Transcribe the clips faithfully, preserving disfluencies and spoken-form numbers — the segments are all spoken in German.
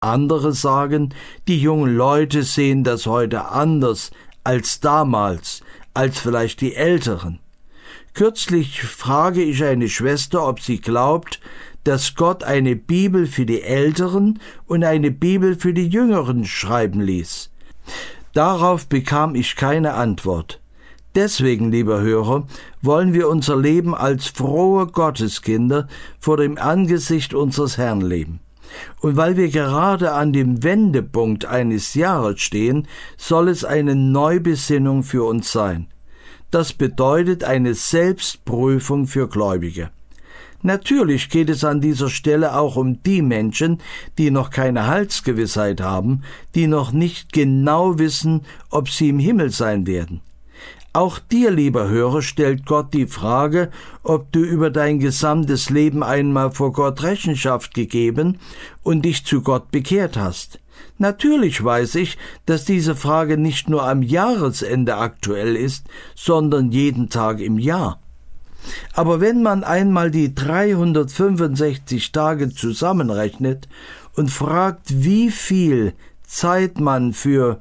Andere sagen, die jungen Leute sehen das heute anders als damals, als vielleicht die Älteren. Kürzlich frage ich eine Schwester, ob sie glaubt, dass Gott eine Bibel für die Älteren und eine Bibel für die Jüngeren schreiben ließ. Darauf bekam ich keine Antwort. Deswegen, lieber Hörer, wollen wir unser Leben als frohe Gotteskinder vor dem Angesicht unseres Herrn leben. Und weil wir gerade an dem Wendepunkt eines Jahres stehen, soll es eine Neubesinnung für uns sein. Das bedeutet eine Selbstprüfung für Gläubige. Natürlich geht es an dieser Stelle auch um die Menschen, die noch keine Heilsgewissheit haben, die noch nicht genau wissen, ob sie im Himmel sein werden. Auch dir, lieber Hörer, stellt Gott die Frage, ob du über dein gesamtes Leben einmal vor Gott Rechenschaft gegeben und dich zu Gott bekehrt hast. Natürlich weiß ich, dass diese Frage nicht nur am Jahresende aktuell ist, sondern jeden Tag im Jahr. Aber wenn man einmal die dreihundertfünfundsechzig Tage zusammenrechnet und fragt, wie viel Zeit man für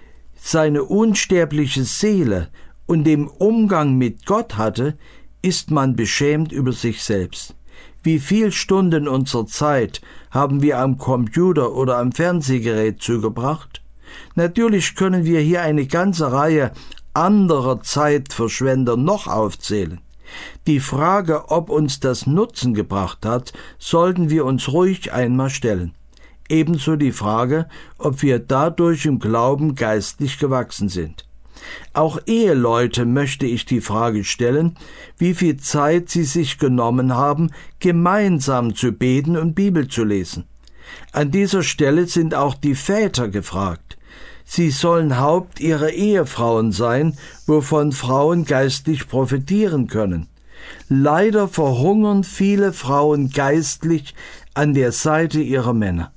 seine unsterbliche Seele und dem Umgang mit Gott hatte, ist man beschämt über sich selbst. Wie viel Stunden unserer Zeit haben wir am Computer oder am Fernsehgerät zugebracht? Natürlich können wir hier eine ganze Reihe anderer Zeitverschwender noch aufzählen. Die Frage, ob uns das Nutzen gebracht hat, sollten wir uns ruhig einmal stellen. Ebenso die Frage, ob wir dadurch im Glauben geistlich gewachsen sind. Auch Eheleute möchte ich die Frage stellen, wie viel Zeit sie sich genommen haben, gemeinsam zu beten und Bibel zu lesen. An dieser Stelle sind auch die Väter gefragt. Sie sollen Haupt ihrer Ehefrauen sein, wovon Frauen geistlich profitieren können. Leider verhungern viele Frauen geistlich an der Seite ihrer Männer.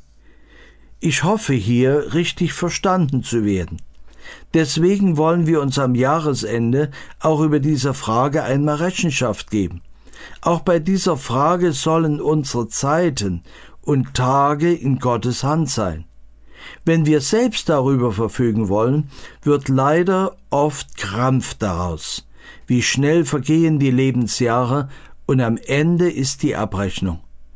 Ich hoffe hier, richtig verstanden zu werden. Deswegen wollen wir uns am Jahresende auch über diese Frage einmal Rechenschaft geben. Auch bei dieser Frage sollen unsere Zeiten und Tage in Gottes Hand sein. Wenn wir selbst darüber verfügen wollen, wird leider oft Krampf daraus. Wie schnell vergehen die Lebensjahre und am Ende ist die Abrechnung.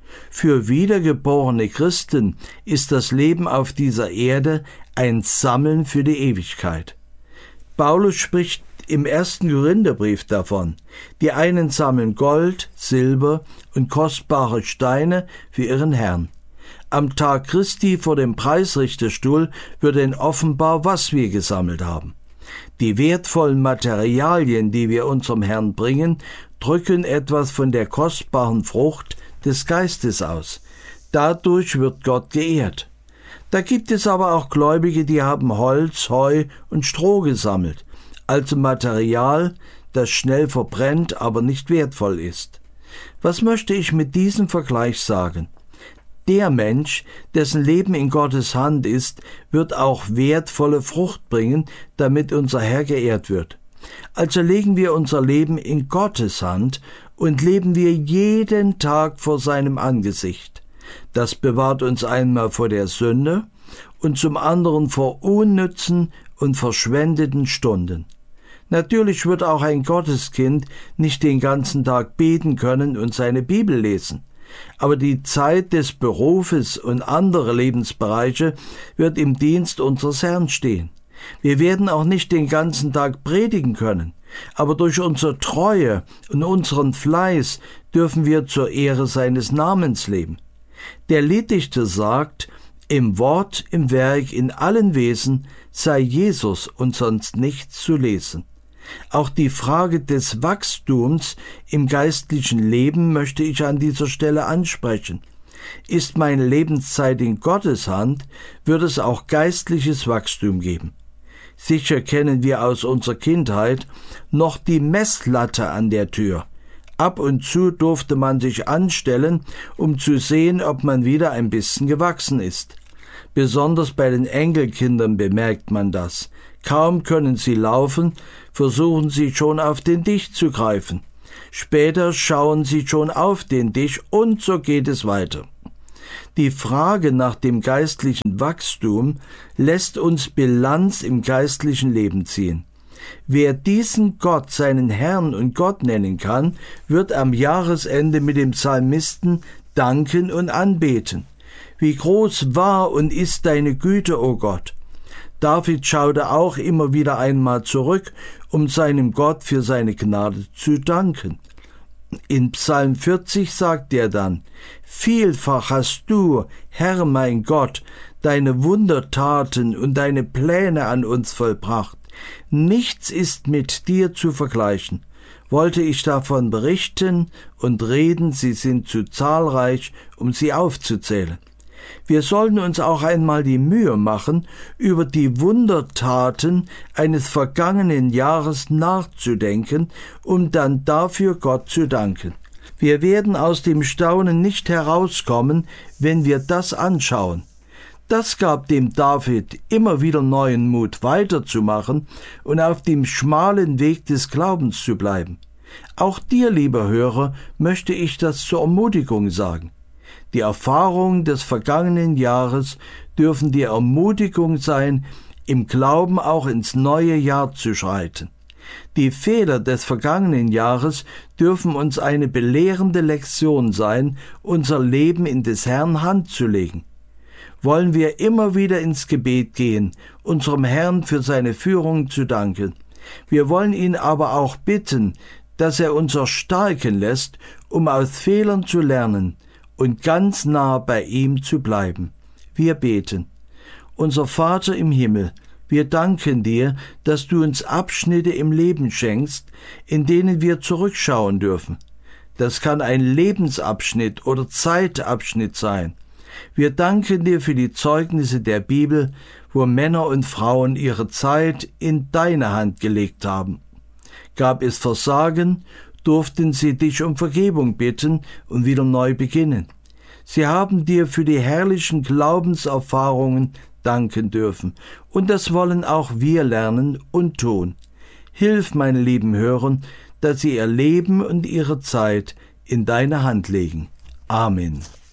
Für wiedergeborene Christen ist das Leben auf dieser Erde ein Sammeln für die Ewigkeit. Paulus spricht im ersten Korintherbrief davon. Die einen sammeln Gold, Silber und kostbare Steine für ihren Herrn. Am Tag Christi vor dem Preisrichterstuhl wird ihnen offenbar, was wir gesammelt haben. Die wertvollen Materialien, die wir unserem Herrn bringen, drücken etwas von der kostbaren Frucht des Geistes aus. Dadurch wird Gott geehrt. Da gibt es aber auch Gläubige, die haben Holz, Heu und Stroh gesammelt, also Material, das schnell verbrennt, aber nicht wertvoll ist. Was möchte ich mit diesem Vergleich sagen? Der Mensch, dessen Leben in Gottes Hand ist, wird auch wertvolle Frucht bringen, damit unser Herr geehrt wird. Also legen wir unser Leben in Gottes Hand und leben wir jeden Tag vor seinem Angesicht. Das bewahrt uns einmal vor der Sünde und zum anderen vor unnützen und verschwendeten Stunden. Natürlich wird auch ein Gotteskind nicht den ganzen Tag beten können und seine Bibel lesen. Aber die Zeit des Berufes und andere Lebensbereiche wird im Dienst unseres Herrn stehen. Wir werden auch nicht den ganzen Tag predigen können, aber durch unsere Treue und unseren Fleiß dürfen wir zur Ehre seines Namens leben. Der Lieddichter sagt, im Wort, im Werk, in allen Wesen sei Jesus und sonst nichts zu lesen. Auch die Frage des Wachstums im geistlichen Leben möchte ich an dieser Stelle ansprechen. Ist meine Lebenszeit in Gottes Hand, wird es auch geistliches Wachstum geben. Sicher kennen wir aus unserer Kindheit noch die Messlatte an der Tür. Ab und zu durfte man sich anstellen, um zu sehen, ob man wieder ein bisschen gewachsen ist. Besonders bei den Enkelkindern bemerkt man das. Kaum können sie laufen, versuchen sie schon auf den Tisch zu greifen. Später schauen sie schon auf den Tisch und so geht es weiter. Die Frage nach dem geistlichen Wachstum lässt uns Bilanz im geistlichen Leben ziehen. Wer diesen Gott seinen Herrn und Gott nennen kann, wird am Jahresende mit dem Psalmisten danken und anbeten. Wie groß war und ist deine Güte, o Gott! David schaute auch immer wieder einmal zurück, um seinem Gott für seine Gnade zu danken. In Psalm vierzig sagt er dann: Vielfach hast du, Herr mein Gott, deine Wundertaten und deine Pläne an uns vollbracht. Nichts ist mit dir zu vergleichen. Wollte ich davon berichten und reden, sie sind zu zahlreich, um sie aufzuzählen. Wir sollen uns auch einmal die Mühe machen, über die Wundertaten eines vergangenen Jahres nachzudenken, um dann dafür Gott zu danken. Wir werden aus dem Staunen nicht herauskommen, wenn wir das anschauen. Das gab dem David immer wieder neuen Mut, weiterzumachen und auf dem schmalen Weg des Glaubens zu bleiben. Auch dir, lieber Hörer, möchte ich das zur Ermutigung sagen. Die Erfahrungen des vergangenen Jahres dürfen die Ermutigung sein, im Glauben auch ins neue Jahr zu schreiten. Die Fehler des vergangenen Jahres dürfen uns eine belehrende Lektion sein, unser Leben in des Herrn Hand zu legen. Wollen wir immer wieder ins Gebet gehen, unserem Herrn für seine Führung zu danken. Wir wollen ihn aber auch bitten, dass er uns erstarken lässt, um aus Fehlern zu lernen und ganz nah bei ihm zu bleiben. Wir beten. Unser Vater im Himmel, wir danken dir, dass du uns Abschnitte im Leben schenkst, in denen wir zurückschauen dürfen. Das kann ein Lebensabschnitt oder Zeitabschnitt sein. Wir danken dir für die Zeugnisse der Bibel, wo Männer und Frauen ihre Zeit in deine Hand gelegt haben. Gab es Versagen, durften sie dich um Vergebung bitten und wieder neu beginnen. Sie haben dir für die herrlichen Glaubenserfahrungen danken dürfen, und das wollen auch wir lernen und tun. Hilf, meine lieben Hörer, dass sie ihr Leben und ihre Zeit in deine Hand legen. Amen.